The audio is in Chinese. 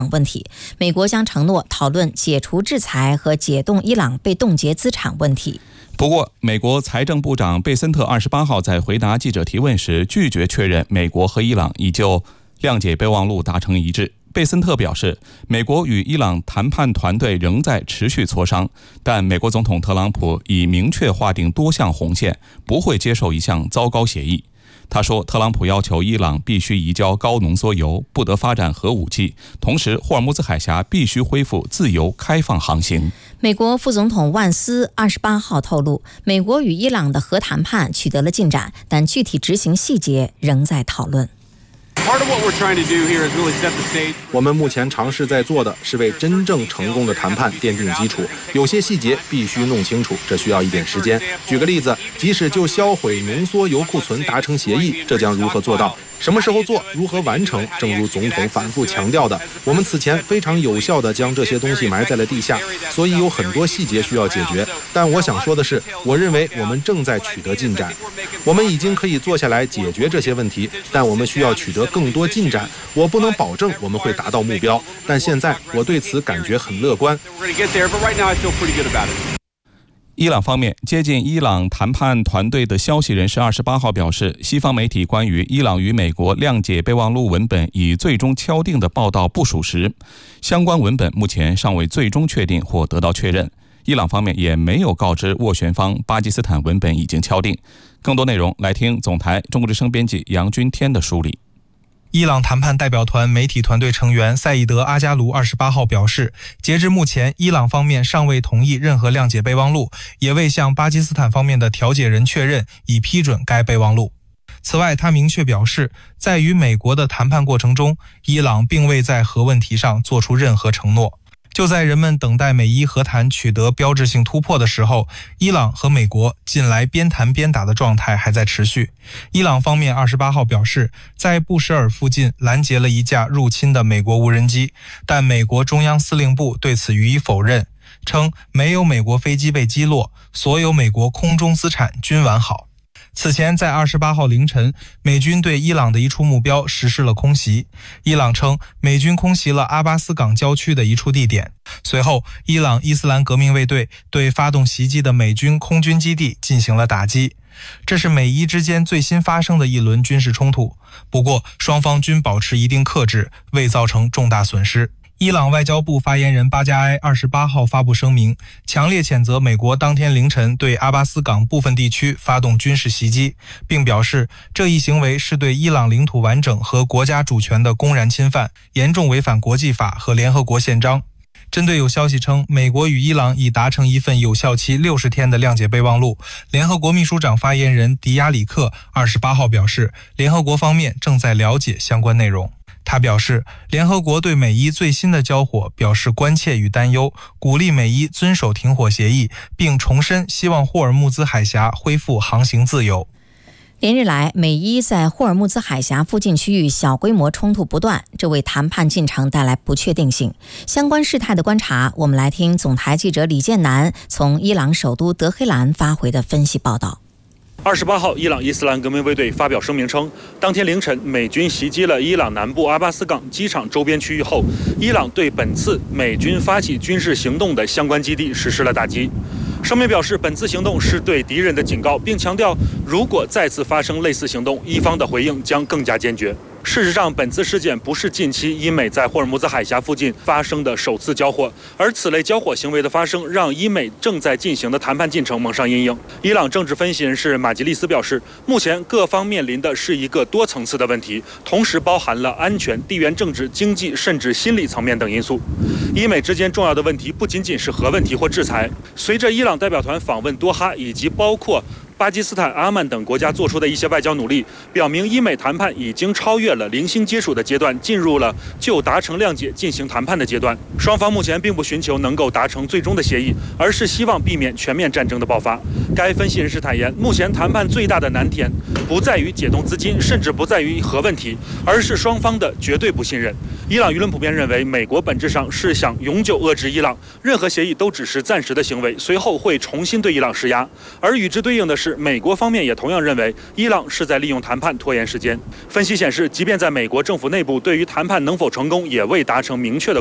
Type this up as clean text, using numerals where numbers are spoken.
问题，美国将承诺讨论解除制裁和解冻伊朗被冻结资产问题。 不过，美国财政部长贝森特28号在回答记者提问时，拒绝确认美国和伊朗已就谅解备忘录达成一致。贝森特表示，美国与伊朗谈判团队仍在持续磋商，但美国总统特朗普已明确划定多项红线，不会接受一项糟糕协议。他说，特朗普要求伊朗必须移交高浓缩铀，不得发展核武器，同时霍尔木兹海峡必须恢复自由开放航行。 美国副总统万斯28号透露，美国与伊朗的核谈判取得了进展，但具体执行细节仍在讨论。 我们目前尝试在做的是为真正成功的谈判奠定基础，有些细节必须弄清楚，这需要一点时间。举个例子，即使就销毁浓缩铀库存达成协议，这将如何做到？什么时候做？如何完成？正如总统反复强调的，我们此前非常有效地将这些东西埋在了地下，所以有很多细节需要解决。但我想说的是，我认为我们正在取得进展。我们已经可以坐下来解决这些问题，但我们需要取得更多进展。我不能保证我们会达到目标，但现在我对此感觉很乐观。 伊朗方面，接近伊朗谈判团队的消息人士28号表示，西方媒体关于伊朗与美国谅解备忘录文本已最终敲定的报道不属实，相关文本目前尚未最终确定或得到确认。伊朗方面也没有告知斡旋方巴基斯坦文本已经敲定。更多内容来听总台中国之声编辑杨君天的梳理。 伊朗谈判代表团媒体团队成员赛义德·阿加卢28号表示，截至目前，伊朗方面尚未同意任何谅解备忘录，也未向巴基斯坦方面的调解人确认已批准该备忘录。此外，他明确表示，在与美国的谈判过程中，伊朗并未在核问题上做出任何承诺。就在人们等待美伊和谈取得标志性突破的时候，伊朗和美国近来边谈边打的状态还在持续。伊朗方面28号表示，在布什尔附近拦截了一架入侵的美国无人机，但美国中央司令部对此予以否认，称没有美国飞机被击落，所有美国空中资产均完好。此前，在28号凌晨，美军对伊朗的一处目标实施了空袭。伊朗称，美军空袭了阿巴斯港郊区的一处地点。随后，伊朗伊斯兰革命卫队对发动袭击的美军空军基地进行了打击。这是美伊之间最新发生的一轮军事冲突，不过双方均保持一定克制，未造成重大损失。伊朗外交部发言人巴加埃28号发布声明，强烈谴责美国当天凌晨对阿巴斯港部分地区发动军事袭击，并表示这一行为是对伊朗领土完整和国家主权的公然侵犯，严重违反国际法和联合国宪章。针对有消息称美国与伊朗已达成一份有效期60天的谅解备忘录，联合国秘书长发言人迪亚里克28号表示，联合国方面正在了解相关内容。他表示，联合国对美伊最新的交火表示关切与担忧，鼓励美伊遵守停火协议，并重申希望霍尔木兹海峡恢复航行自由。 连日来，美伊在霍尔木兹海峡附近区域小规模冲突不断，这为谈判进程带来不确定性。相关事态的观察，我们来听总台记者李建南从伊朗首都德黑兰发回的分析报道。 28号，伊朗伊斯兰革命卫队发表声明称，当天凌晨美军袭击了伊朗南部阿巴斯港机场周边区域后，伊朗对本次美军发起军事行动的相关基地实施了打击。声明表示，本次行动是对敌人的警告，并强调，如果再次发生类似行动，伊方的回应将更加坚决。事实上，本次事件不是近期伊美在霍尔木兹海峡附近发生的首次交火，而此类交火行为的发生，让伊美正在进行的谈判进程蒙上阴影。伊朗政治分析人士马吉利斯表示，目前各方面临的是一个多层次的问题，同时包含了安全、地缘政治、经济甚至心理层面等因素。伊美之间重要的问题不仅仅是核问题或制裁。随着伊朗代表团访问多哈，以及包括巴基斯坦、阿曼等国家做出的一些外交努力，表明伊美谈判已经超越了零星接触的阶段，进入了就达成谅解进行谈判的阶段。双方目前并不寻求能够达成最终的协议，而是希望避免全面战争的爆发。该分析人士坦言，目前谈判最大的难点不在于解冻资金，甚至不在于核问题，而是双方的绝对不信任。伊朗舆论普遍认为，美国本质上是想永久遏制伊朗，任何协议都只是暂时的行为，随后会重新对伊朗施压。而与之对应的是， 是，美国方面也同样认为伊朗是在利用谈判拖延时间。分析显示，即便在美国政府内部，对于谈判能否成功也未达成明确的